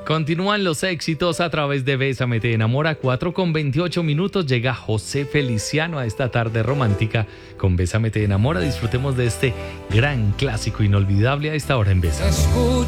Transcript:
Continúan los éxitos a través de Bésame te enamora. 4:28 llega José Feliciano a esta tarde romántica con Bésame te enamora. Disfrutemos de este gran clásico inolvidable a esta hora en Bésame.